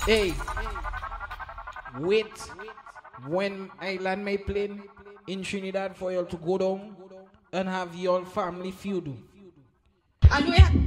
Hey, wait when Island may plane in Trinidad for you to go down and have your family feud. And we